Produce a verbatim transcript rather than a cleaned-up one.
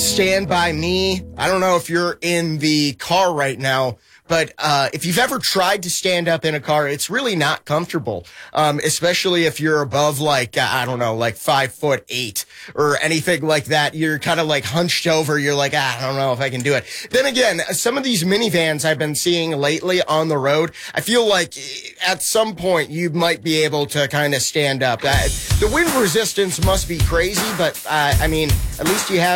Stand By Me. I don't know if you're in the car right now, but uh, if you've ever tried to stand up in a car, it's really not comfortable, um, especially if you're above, like, I don't know, like five foot eight or anything like that. You're kind of like hunched over. You're like, ah, I don't know if I can do it. Then again, some of these minivans I've been seeing lately on the road, I feel like at some point you might be able to kind of stand up. Uh, the wind resistance must be crazy, but uh, I mean, at least you have